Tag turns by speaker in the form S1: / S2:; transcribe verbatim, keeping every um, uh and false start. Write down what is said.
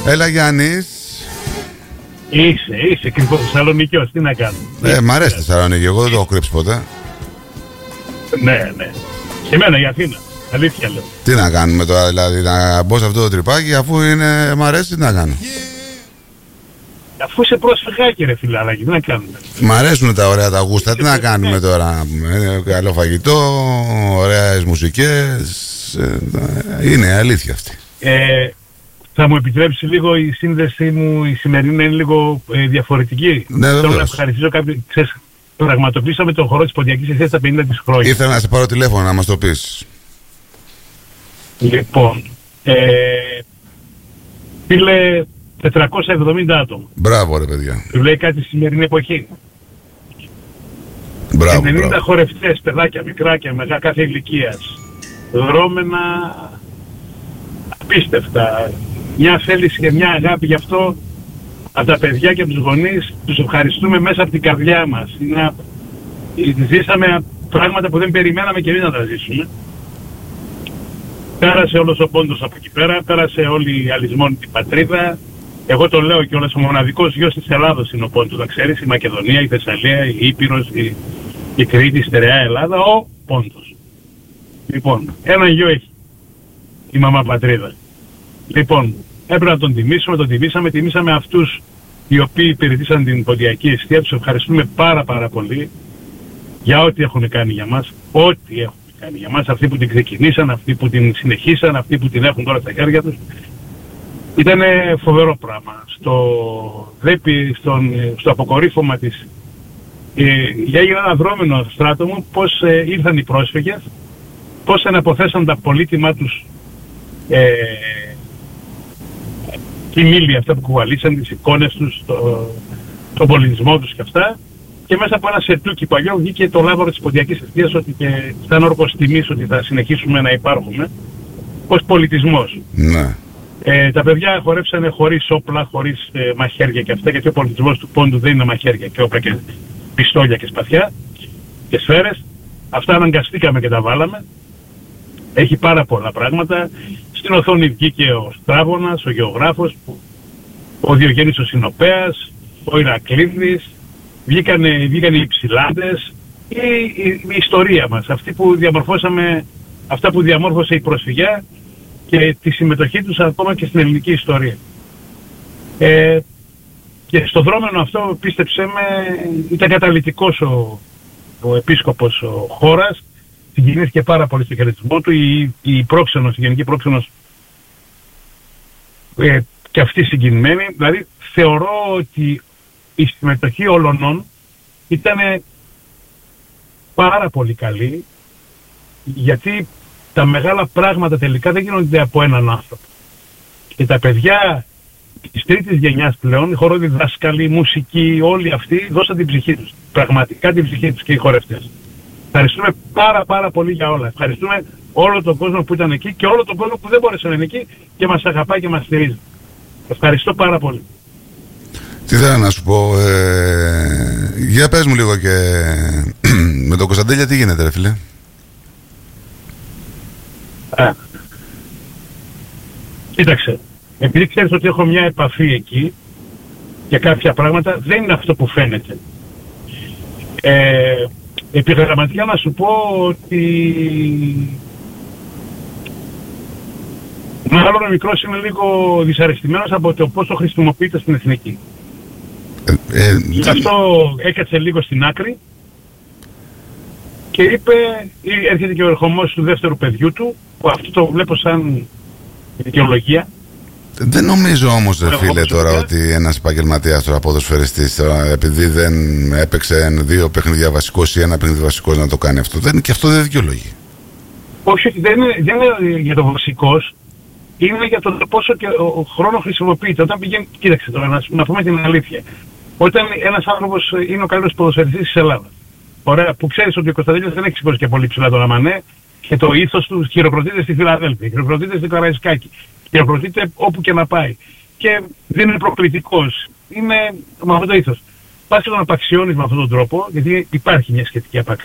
S1: Έλα Γιάννης.
S2: Είσαι, είσαι κρυφό Θεσσαλονικιός, τι να κάνω.
S1: Ε, μ' αρέσει Θεσσαλονίκη, εγώ δεν το έχω κρύψει ποτέ.
S2: Ναι, ναι. Και εμένα η Αθήνα, αλήθεια λέω.
S1: Τι να κάνουμε τώρα, δηλαδή, να μπω σε αυτό το τρυπάκι, αφού είναι, μ' αρέσει, τι να κάνω.
S2: Αφού είσαι πρόσφυγάκι ρε φιλαράκι, τι να κάνουμε.
S1: Μ' αρέσουν τα ωραία τα γούστα, τι να κάνουμε τώρα. Είναι καλό φαγητό, ωραίες μουσικές. Είναι αλήθεια αυτή.
S2: Ε, θα μου επιτρέψει λίγο η σύνδεσή μου η σημερινή είναι λίγο ε, διαφορετική.
S1: Ναι,
S2: θέλω
S1: βεβαίως.
S2: να ευχαριστήσω κάποιον. Ξέρεις, πραγματοποιήσαμε τον χορό της Ποντιακής Ευθείας στα πενήντα της χρόνια.
S1: Ήθελα να σε πάρω τηλέφωνο να μας το πεις.
S2: Λοιπόν, ε, φίλε, τετρακόσια εβδομήντα άτομα.
S1: Μπράβο ρε παιδιά.
S2: Του λέει κάτι στη σημερινή εποχή.
S1: Μπράβο,
S2: ενενήντα
S1: μπράβο.
S2: χορευτές, παιδάκια, μικράκια, μεγάλα κάθε ηλικίας. Δρόμενα απίστευτα. Μια θέληση και μια αγάπη γι' αυτό από τα παιδιά και από τους γονείς. Τους ευχαριστούμε μέσα από την καρδιά μας. Είναι, ζήσαμε πράγματα που δεν περιμέναμε και εμείς να τα ζήσουμε. Πέρασε όλος ο πόντος από εκεί πέρα, πέρασε όλη η αλυσμόνητη πατρίδα. Εγώ το λέω κιόλας, ο μοναδικός γιος της Ελλάδος είναι ο πόντος, να ξέρεις, η Μακεδονία, η Θεσσαλία, η Ήπειρος, η, η Κρήτη, η στερεά Ελλάδα, ο πόντος. Λοιπόν, ένα γιο έχει η μαμά πατρίδα. Λοιπόν, έπρεπε να τον τιμήσουμε, τον τιμήσαμε, τιμήσαμε αυτούς οι οποίοι υπηρετήσαν την Ποντιακή Ευθεία. Τους ευχαριστούμε πάρα πάρα πολύ για ό,τι έχουν κάνει για μας, ό,τι έχουν κάνει για μας, αυτοί που την ξεκινήσαν, αυτοί που την συνεχίσαν, αυτοί που την έχουν τώρα στα χέρια τους. Ήταν φοβερό πράγμα. Στο δέπι, στον, στο αποκορύφωμα της, ε, για ένα δρόμενο στράτο μου, πώς ε, ήρθαν οι πρόσφυγες, πώς εναποθέσαν τα πολύτιμά τους ε, κοιμήλια, αυτά που κουβαλήσαν, τις εικόνες τους, το, τον πολιτισμό τους και αυτά, και μέσα από ένα σετούκι παλιό βγήκε το λάβαρο της Ποντιακής Ευθείας, ότι και ήταν όρκος τιμής ότι θα συνεχίσουμε να υπάρχουμε ως πολιτισμός.
S1: Ναι.
S2: Ε, τα παιδιά χορέψανε χωρίς όπλα, χωρίς ε, μαχαίρια και αυτά, γιατί ο πολιτισμός του πόντου δεν είναι μαχαίρια και όπλα και πιστόλια και σπαθιά και σφαίρες. Αυτά αναγκαστήκαμε και τα βάλαμε. Έχει πάρα πολλά πράγματα. Στην οθόνη βγήκε ο Στράβωνας, ο γεωγράφος, ο Διογέννης ο Συνοπέας, ο Ηρακλήδης, βγήκανε, βγήκανε οι Ψηλάντες, η, η, η ιστορία μας, αυτή που διαμορφώσαμε, αυτά που διαμόρφωσε η προσφυγιά και τη συμμετοχή τους ακόμα και στην ελληνική ιστορία. Ε, και στο δρόμενο αυτό, πίστεψέ με, ήταν καταλυτικός ο, ο επίσκοπος ο χώρας, συγκινήθηκε πάρα πολύ στο χαιρετισμό του, η, η πρόξενος, η γενική πρόξενος ε, και αυτή συγκινημένη. Δηλαδή θεωρώ ότι η συμμετοχή όλων ήταν πάρα πολύ καλή, γιατί τα μεγάλα πράγματα τελικά δεν γίνονται από έναν άνθρωπο. Και τα παιδιά της τρίτης γενιάς πλέον, οι χοροδιδάσκαλοι, οι μουσικοί, όλοι αυτοί δώσαν την ψυχή τους. Πραγματικά την ψυχή τους και οι χορευτές. Ευχαριστούμε πάρα πάρα πολύ για όλα. Ευχαριστούμε όλο τον κόσμο που ήταν εκεί και όλο τον κόσμο που δεν μπόρεσε να είναι εκεί και μας αγαπάει και μας στηρίζει. Ευχαριστώ πάρα πολύ.
S1: Τι θέλω να σου πω, ε, για πες μου λίγο και με τον Κωνσταντέλια τι γίνεται ρε φίλε.
S2: Α, κοίταξε, επειδή ξέρεις ότι έχω μια επαφή εκεί για κάποια πράγματα, δεν είναι αυτό που φαίνεται. Ε, επιγραμματικά να σου πω ότι μάλλον ο μικρός είναι λίγο δυσαρεστημένος από το πώς το χρησιμοποιείται στην εθνική. Ε, ε, Γι' αυτό έκατσε λίγο στην άκρη και είπε, έρχεται και ο ερχομός του δεύτερου παιδιού του, που αυτό το βλέπω σαν δικαιολογία.
S1: Δεν νομίζω όμως ρε φίλε τώρα ότι ένας επαγγελματίας τώρα ποδοσφαιριστής τώρα, επειδή δεν έπαιξε δύο παιχνίδια βασικός ή ένα παιχνίδι βασικός να το κάνει αυτό. Δεν, και αυτό δεν δικαιολογεί.
S2: Όχι, δεν είναι, δεν είναι για το βασικός, είναι για το πόσο και ο, ο χρόνο χρησιμοποιείται. Όταν πηγαίνει, κοίταξε τώρα, να, να πούμε την αλήθεια. Όταν ένας άνθρωπος είναι ο καλύτερος ποδοσφαιριστής της Ελλάδας, ωραία, που ξέρεις ότι ο Κωνσταντέλιας δεν έχει σηκώσει και πολύ ψηλά τον Αμανέ και το ήθος του χειροκροτείται στη Φιλαδέλφια, χειροκροτείται στην Καραϊσκάκη, χειροκροτείται όπου και να πάει. Και δεν είναι προκλητικός. Είναι με αυτό το ήθος. Πας και τον απαξιώνεις με αυτόν τον τρόπο, γιατί υπάρχει μια σχετική απαξίωση.